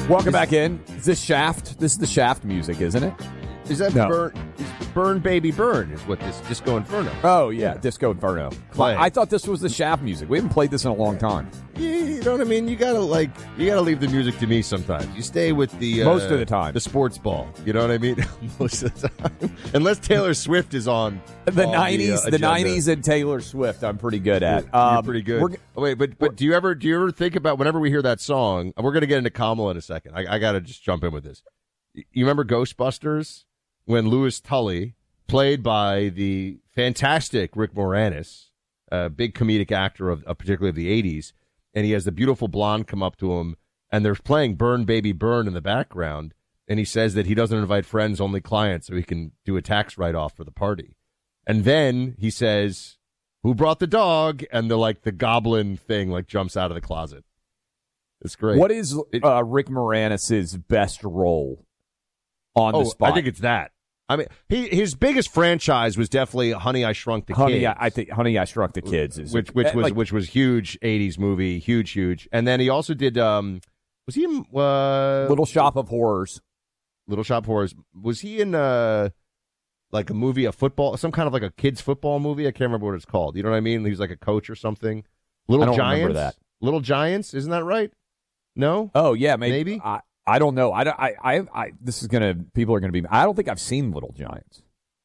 Welcome back in. Is this Shaft? This is the Shaft music, isn't it? Is that Burn Baby Burn is what this Disco Inferno. Oh, yeah, Disco Inferno. I thought this was the Shaft music. We haven't played this in a long time. You know what I mean? You gotta leave the music to me sometimes. You stay with the most of the time, the sports ball. You know what I mean? Most of the time, unless Taylor Swift is on the '90s. The '90s and Taylor Swift, I'm pretty good at. You're pretty good. But do you ever think about whenever we hear that song? We're gonna get into Kamala in a second. I gotta just jump in with this. You remember Ghostbusters when Louis Tully, played by the fantastic Rick Moranis, a big comedic actor of particularly of the '80s. And he has the beautiful blonde come up to him, and they're playing Burn Baby Burn in the background, and he says that he doesn't invite friends, only clients, so he can do a tax write-off for the party. And then he says, "Who brought the dog?" And the goblin thing jumps out of the closet. It's great. What is Rick Moranis' best role on the spot? I think it's that. I mean, his biggest franchise was definitely Honey, I Shrunk the Kids. I think Honey, I Shrunk the Kids is which was huge '80s movie, huge. And then he also did. Was he in Little Shop of Horrors? Little Shop of Horrors. Was he in a movie, some kind of a kids football movie? I can't remember what it's called. You know what I mean? He was like a coach or something. Little Giants. Remember that. Little Giants, isn't that right? No. Oh yeah, maybe. I don't know. People are gonna be. I don't think I've seen Little Giants.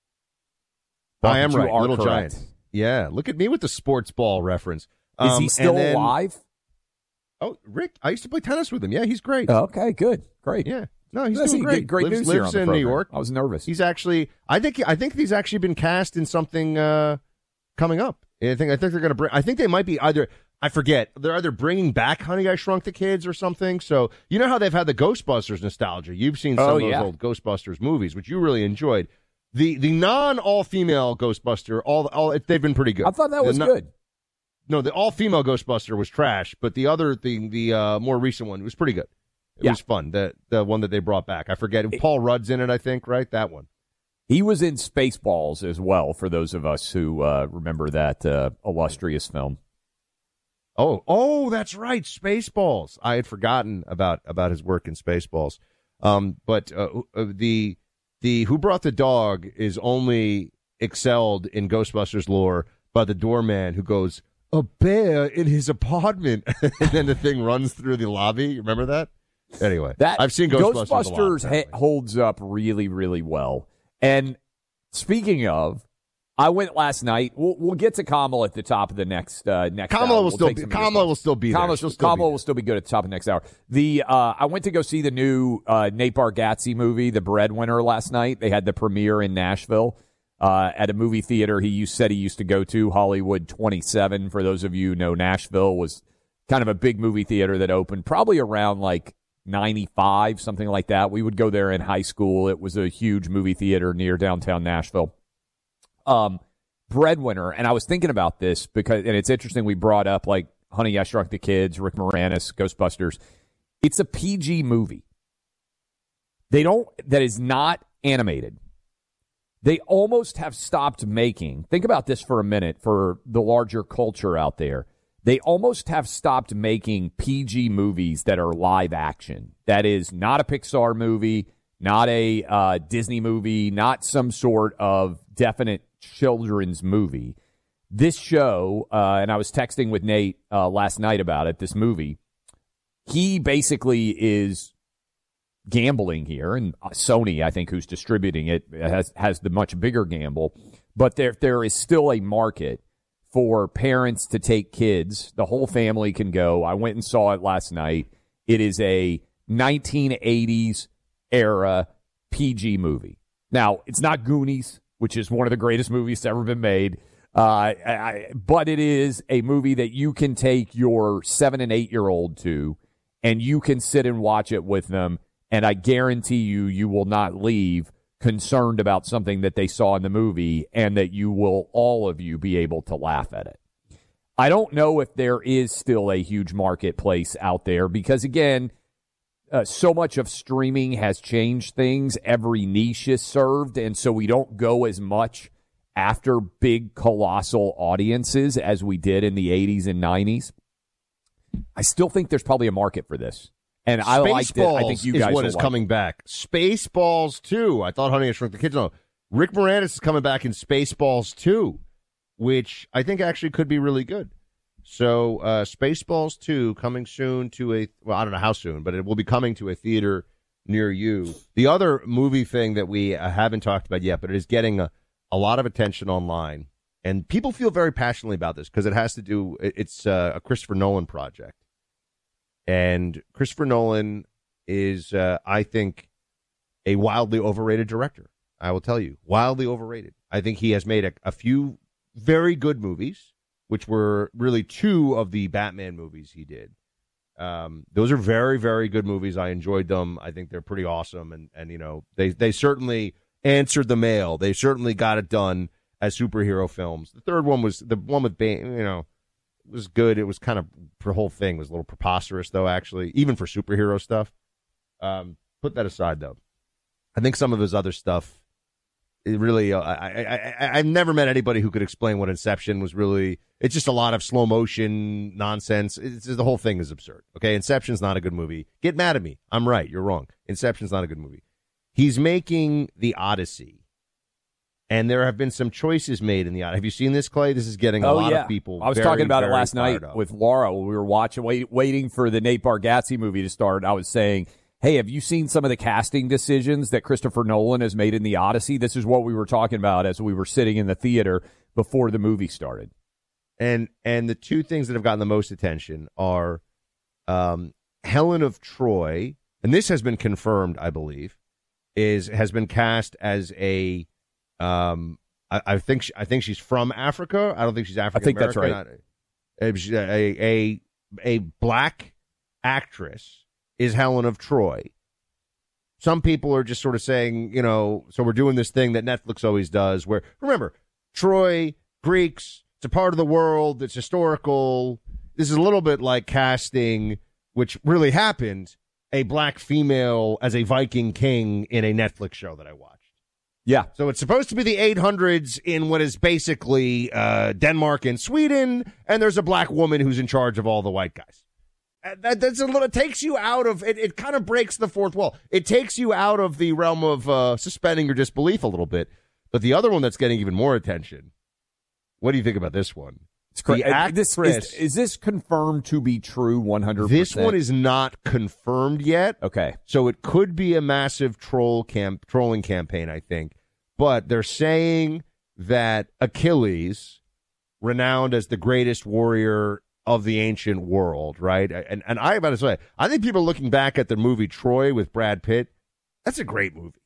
I am right. Little Giants. Yeah. Look at me with the sports ball reference. Is he still alive? Oh, Rick. I used to play tennis with him. Yeah, he's great. Oh, okay, good, great. Yeah. No, he's doing great. Great news here on the program. New York. I was nervous. He's actually. I think he's actually been cast in something coming up. I think they're going to bring. I think they might be either. I forget. They're either bringing back Honey, I Shrunk the Kids or something. So, you know how they've had the Ghostbusters nostalgia. You've seen some of those old Ghostbusters movies, which you really enjoyed. The non-all-female Ghostbuster, they've been pretty good. I thought that was good. No, the all-female Ghostbuster was trash, but the other thing, the more recent one, was pretty good. It was fun, the one that they brought back. I forget. Paul Rudd's in it, I think, right? That one. He was in Spaceballs as well, for those of us who remember that illustrious film. Oh, that's right, Spaceballs. I had forgotten about his work in Spaceballs. But the Who Brought the Dog is only excelled in Ghostbusters lore by the doorman who goes, "A bear in his apartment," and then the thing runs through the lobby. You remember that? Anyway, I've seen Ghostbusters a lot, holds up really, really well. And speaking of, I went last night. We'll get to Kamala at the top of the next Kamala will still be there. Kamala will still be good at the top of the next hour. I went to go see the new Nate Bargatze movie, The Breadwinner, last night. They had the premiere in Nashville at a movie theater he said he used to go to, Hollywood 27. For those of you who know, Nashville was kind of a big movie theater that opened probably around 95, something like that. We would go there in high school. It was a huge movie theater near downtown Nashville. Breadwinner, and I was thinking about this and it's interesting we brought up Honey, I Shrunk the Kids, Rick Moranis, Ghostbusters. It's a PG movie. That is not animated. They almost have stopped making, think about this for a minute for the larger culture out there. They almost have stopped making PG movies that are live action. That is not a Pixar movie, not a Disney movie, not some sort of definite children's movie. This show, and I was texting with Nate last night about it, this movie, he basically is gambling here, and Sony, I think, who's distributing it, has the much bigger gamble, but there is still a market for parents to take kids. The whole family can go. I went and saw it last night. It is a 1980s era PG movie. Now, it's not Goonies, which is one of the greatest movies to ever been made, but it is a movie that you can take your 7 and 8-year-old to, and you can sit and watch it with them, and I guarantee you will not leave concerned about something that they saw in the movie, and that all of you be able to laugh at it. I don't know if there is still a huge marketplace out there because, again, so much of streaming has changed things. Every niche is served, and so we don't go as much after big, colossal audiences as we did in the 80s and 90s. I still think there's probably a market for this. And I liked it. I think you guys is what is coming back. Spaceballs 2. I thought Honey, I Shrunk the Kids. No, Rick Moranis is coming back in Spaceballs 2, which I think actually could be really good. So Spaceballs 2 coming soon to I don't know how soon, but it will be coming to a theater near you. The other movie thing that we haven't talked about yet, but it is getting a lot of attention online, and people feel very passionately about this because it has to do, it's a Christopher Nolan project. And Christopher Nolan is, I think, a wildly overrated director. I will tell you, wildly overrated. I think he has made a few very good movies, which were really two of the Batman movies he did. Those are very, very good movies. I enjoyed them. I think they're pretty awesome. And you know, they certainly answered the mail. They certainly got it done as superhero films. The third one was the one with Bane, you know, it was good. It was kind of, the whole thing was a little preposterous, though, actually, even for superhero stuff. Put that aside, though. I think some of his other stuff, it really, I've never met anybody who could explain what Inception was really. It's just a lot of slow motion nonsense. The whole thing is absurd. Okay, Inception's not a good movie. Get mad at me. I'm right. You're wrong. Inception's not a good movie. He's making The Odyssey, and there have been some choices made in the Odyssey. Have you seen this, Clay? This is getting a lot of people. I was talking about it last night with Laura. We were watching, waiting for the Nate Bargatze movie to start. I was saying, hey, have you seen some of the casting decisions that Christopher Nolan has made in The Odyssey? This is what we were talking about as we were sitting in the theater before the movie started. And the two things that have gotten the most attention are Helen of Troy, and this has been confirmed, I believe, has been cast as a I think she's from Africa. I don't think she's African American. I think that's right. A black actress is Helen of Troy. Some people are just sort of saying, you know, so we're doing this thing that Netflix always does where, remember, Troy, Greeks, it's a part of the world, it's historical. This is a little bit like casting, which really happened, a black female as a Viking king in a Netflix show that I watched. Yeah. So it's supposed to be the 800s in what is basically Denmark and Sweden, and there's a black woman who's in charge of all the white guys. That's a little. It takes you out of it. It kind of breaks the fourth wall. It takes you out of the realm of suspending your disbelief a little bit. But the other one that's getting even more attention. What do you think about this one? It's crazy. Is this confirmed to be true 100%? This one is not confirmed yet. Okay. So it could be a massive trolling campaign, I think. But they're saying that Achilles, renowned as the greatest warrior of the ancient world, right? And I about to say, I think people looking back at the movie Troy with Brad Pitt, that's a great movie.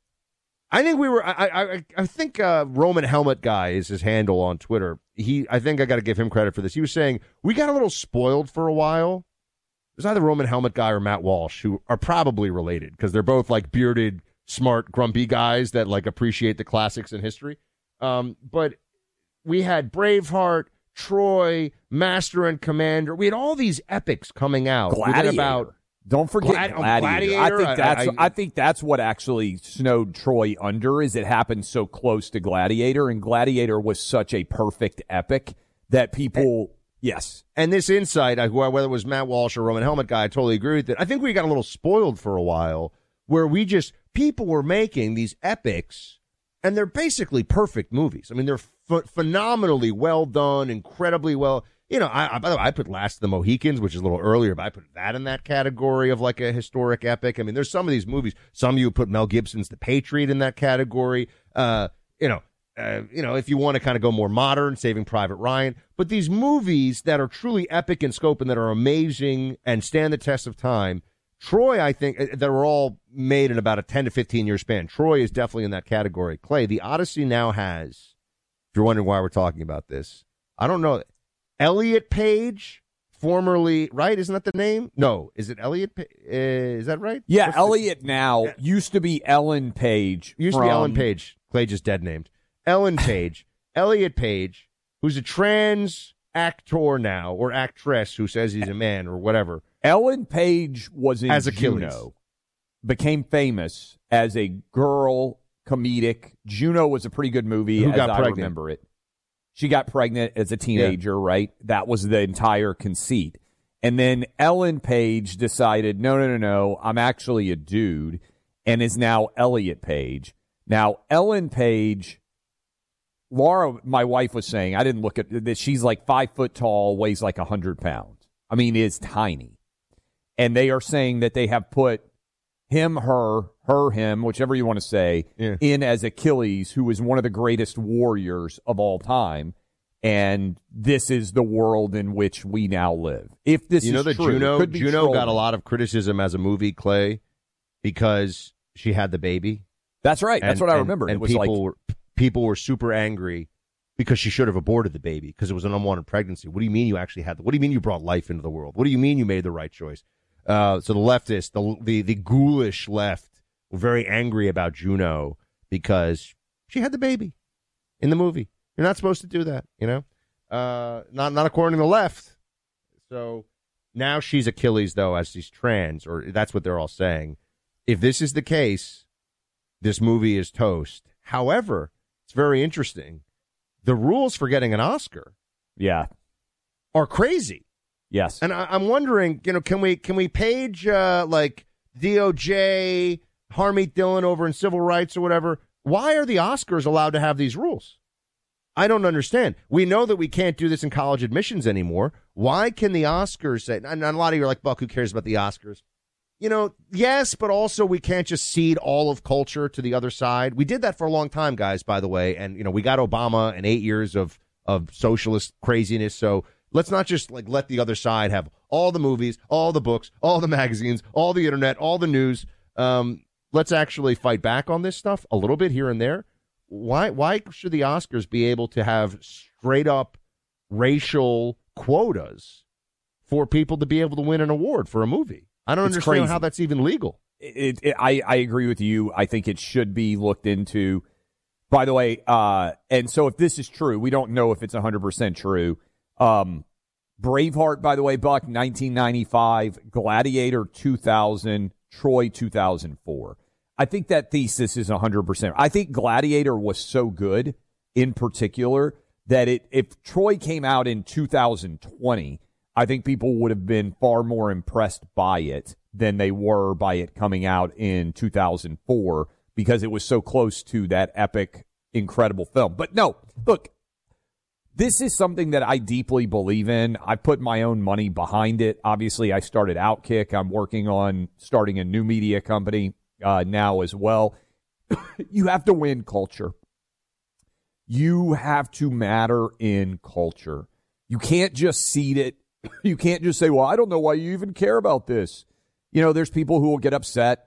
I think I think Roman Helmet Guy is his handle on Twitter. I think I got to give him credit for this. He was saying, we got a little spoiled for a while. There's either Roman Helmet Guy or Matt Walsh, who are probably related because they're both like bearded, smart, grumpy guys that like appreciate the classics in history. But we had Braveheart, Troy, Master and Commander. We had all these epics coming out. Gladiator. Don't forget Gladiator. I think that's what actually snowed Troy under, is it happened so close to Gladiator, and Gladiator was such a perfect epic that people, yes. And this insight, whether it was Matt Walsh or Roman Helmet Guy, I totally agree with it. I think we got a little spoiled for a while where people were making these epics, and they're basically perfect movies. I mean, they're phenomenally well done, incredibly well. You know, by the way, I put Last of the Mohicans, which is a little earlier, but I put that in that category of like a historic epic. I mean, there's some of these movies. Some of you put Mel Gibson's The Patriot in that category. If you want to kind of go more modern, Saving Private Ryan. But these movies that are truly epic in scope and that are amazing and stand the test of time, Troy, I think, that were all made in about a 10 to 15 year span. Troy is definitely in that category. Clay, The Odyssey now has, if you're wondering why we're talking about this, I don't know. Elliot Page, formerly, right? Isn't that the name? No. Is it Elliot? Is that right? Yeah, Elliot now. Used to be Ellen Page. Used to be Ellen Page. Clay just dead named. Ellen Page. Elliot Page, who's a trans actor now, or actress who says he's a man or whatever. Ellen Page was in as Achilles. Juno. Became famous as a girl comedic. Juno was a pretty good movie, as I remember it. She got pregnant as a teenager, right? That was the entire conceit. And then Ellen Page decided, no, I'm actually a dude, and is now Elliot Page. Now, Ellen Page, Laura, my wife, was saying, I didn't look at this, she's like 5 foot tall, weighs like 100 pounds. I mean, is tiny. And they are saying that they have put him, her, him, whichever you want to say, in as Achilles, who is one of the greatest warriors of all time. And this is the world in which we now live. If this is that true, Juno got a lot of criticism as a movie, Clay, because she had the baby. That's right. That's what I remember. And it was people were super angry because she should have aborted the baby because it was an unwanted pregnancy. What do you mean you actually had? What do you mean you brought life into the world? What do you mean you made the right choice? So the leftists, the ghoulish left, were very angry about Juno because she had the baby in the movie. You're not supposed to do that, not according to the left. So now she's Achilles, though, as she's trans, or that's what they're all saying. If this is the case, this movie is toast. However, it's very interesting. The rules for getting an Oscar, are crazy. Yes, and I'm wondering, can we page like DOJ, Harmeet Dillon over in civil rights or whatever? Why are the Oscars allowed to have these rules? I don't understand. We know that we can't do this in college admissions anymore. Why can the Oscars say, and a lot of you are like, Buck, who cares about the Oscars? Yes, but also we can't just cede all of culture to the other side. We did that for a long time, guys, by the way. And, we got Obama and 8 years of socialist craziness. So let's not just let the other side have all the movies, all the books, all the magazines, all the internet, all the news. Let's actually fight back on this stuff a little bit here and there. Why should the Oscars be able to have straight up racial quotas for people to be able to win an award for a movie? I don't understand how that's even legal. I agree with you. I think it should be looked into. By the way, and so if this is true, we don't know if it's 100% true. Braveheart, by the way, Buck, 1995, Gladiator 2000, Troy 2004. I think that thesis is 100%. I think Gladiator was so good in particular that if Troy came out in 2020, I think people would have been far more impressed by it than they were by it coming out in 2004 because it was so close to that epic, incredible film. But no, look, this is something that I deeply believe in. I put my own money behind it. Obviously, I started Outkick. I'm working on starting a new media company now as well. You have to win culture. You have to matter in culture. You can't just seed it. You can't just say, well, I don't know why you even care about this. There's people who will get upset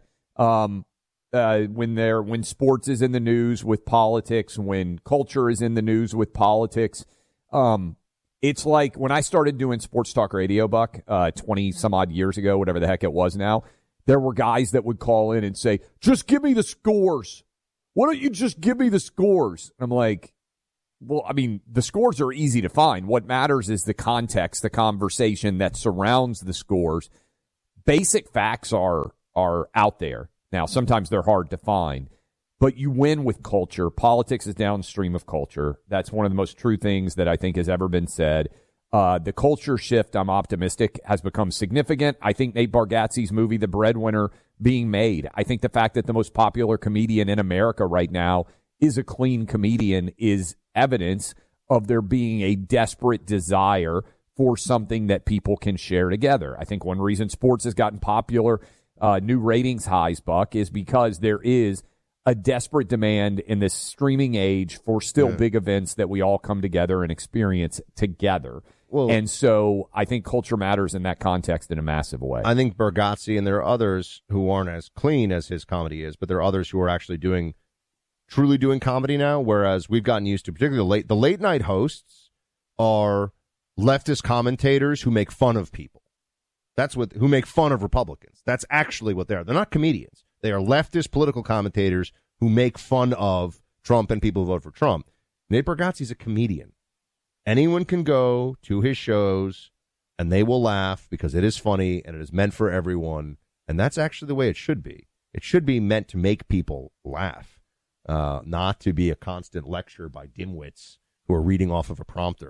when sports is in the news with politics, when culture is in the news with politics. It's like when I started doing sports talk radio, Buck, 20 some odd years ago, whatever the heck it was now, there were guys that would call in and say, just give me the scores. Why don't you just give me the scores? I'm like, well, I mean, the scores are easy to find. What matters is the context, the conversation that surrounds the scores. Basic facts are out there. Now, sometimes they're hard to find, but you win with culture. Politics is downstream of culture. That's one of the most true things that I think has ever been said. The culture shift, I'm optimistic, has become significant. I think Nate Bargatze's movie, The Breadwinner, being made. I think the fact that the most popular comedian in America right now is a clean comedian is evidence of there being a desperate desire for something that people can share together. I think one reason sports has gotten popular, new ratings highs, Buck, is because there is a desperate demand in this streaming age for still big events that we all come together and experience together. Well, and so I think culture matters in that context in a massive way. I think Bargatze, and there are others who aren't as clean as his comedy is, but there are others who are actually truly doing comedy now, whereas we've gotten used to, particularly the late night hosts are leftist commentators who make fun of people. Who make fun of Republicans. That's actually what they are. They're not comedians. They are leftist political commentators who make fun of Trump and people who vote for Trump. Nate Bargatze's a comedian. Anyone can go to his shows and they will laugh because it is funny and it is meant for everyone. And that's actually the way it should be. It should be meant to make people laugh, not to be a constant lecture by dimwits who are reading off of a prompter.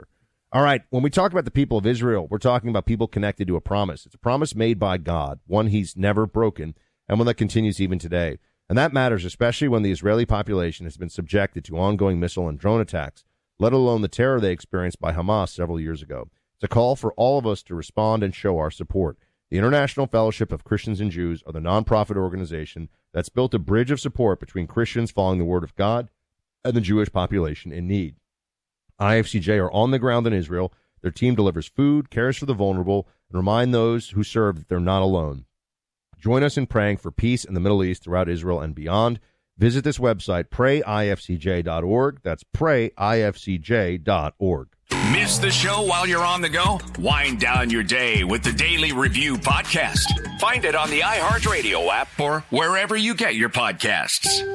All right, when we talk about the people of Israel, we're talking about people connected to a promise. It's a promise made by God, one he's never broken, and one that continues even today. And that matters, especially when the Israeli population has been subjected to ongoing missile and drone attacks, let alone the terror they experienced by Hamas several years ago. It's a call for all of us to respond and show our support. The International Fellowship of Christians and Jews are the nonprofit organization that's built a bridge of support between Christians following the Word of God and the Jewish population in need. IFCJ are on the ground in Israel. Their team delivers food, cares for the vulnerable, and remind those who serve that they're not alone. Join us in praying for peace in the Middle East, throughout Israel and beyond. Visit this website, prayifcj.org. That's prayifcj.org. Miss the show while you're on the go? Wind down your day with the Daily Review podcast. Find it on the iHeartRadio app or wherever you get your podcasts.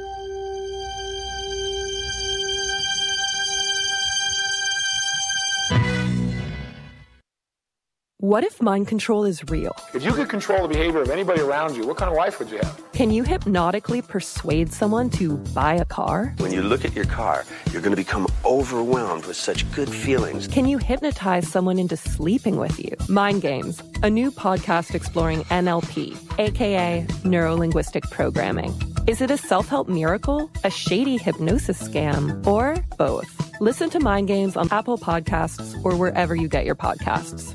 What if mind control is real? If you could control the behavior of anybody around you, what kind of life would you have? Can you hypnotically persuade someone to buy a car? When you look at your car, you're going to become overwhelmed with such good feelings. Can you hypnotize someone into sleeping with you? Mind Games, a new podcast exploring NLP, aka Neuro-Linguistic Programming. Is it a self-help miracle, a shady hypnosis scam, or both? Listen to Mind Games on Apple Podcasts or wherever you get your podcasts.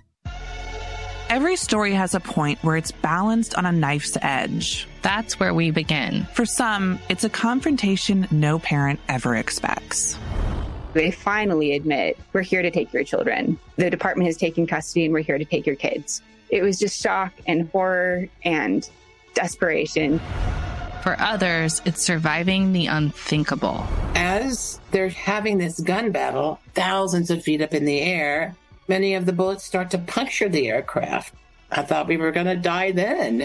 Every story has a point where it's balanced on a knife's edge. That's where we begin. For some, it's a confrontation no parent ever expects. They finally admit, we're here to take your children. The department has taken custody and we're here to take your kids. It was just shock and horror and desperation. For others, it's surviving the unthinkable. As they're having this gun battle, thousands of feet up in the air, many of the bullets start to puncture the aircraft. I thought we were going to die then.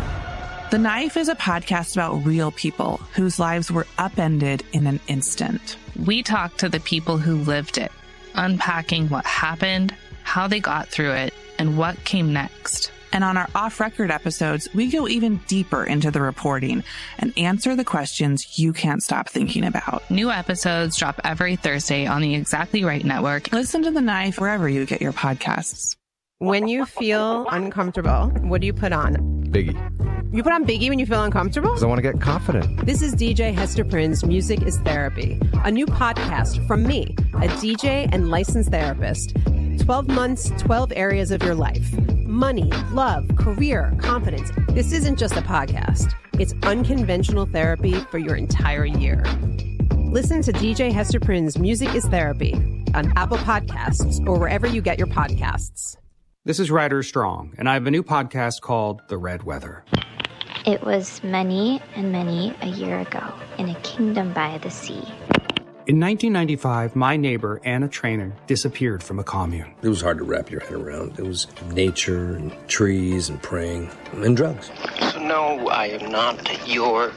The Knife is a podcast about real people whose lives were upended in an instant. We talk to the people who lived it, unpacking what happened, how they got through it, and what came next. And on our off-record episodes, we go even deeper into the reporting and answer the questions you can't stop thinking about. New episodes drop every Thursday on the Exactly Right Network. Listen to The Knife wherever you get your podcasts. When you feel uncomfortable, what do you put on? Biggie. You put on Biggie when you feel uncomfortable? Because I want to get confident. This is DJ Hester Prynne's Music is Therapy, a new podcast from me, a DJ and licensed therapist. 12 months, 12 areas of your life. Money, love, career, confidence. This isn't just a podcast. It's unconventional therapy for your entire year. Listen to DJ Hester Prynne's Music is Therapy on Apple Podcasts or wherever you get your podcasts. This is Ryder Strong, and I have a new podcast called The Red Weather. It was many and many a year ago in a kingdom by the sea. In 1995, my neighbor, Anna Trainer, disappeared from a commune. It was hard to wrap your head around. It was nature and trees and praying and drugs. So no, I am not your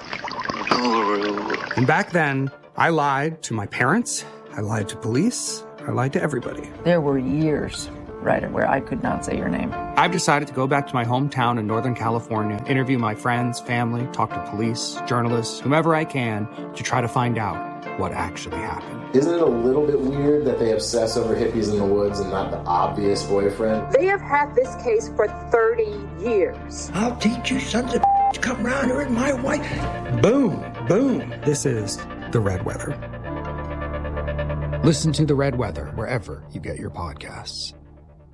guru. And back then, I lied to my parents, I lied to police, I lied to everybody. There were years, Ryder, where I could not say your name. I've decided to go back to my hometown in Northern California, interview my friends, family, talk to police, journalists, whomever I can, to try to find out what actually happened. Isn't it a little bit weird that they obsess over hippies in the woods and not the obvious boyfriend? They have had this case for 30 years. I'll teach you sons of to come around here and my wife. Boom, boom. This is The Red Weather. Listen to The Red Weather wherever you get your podcasts.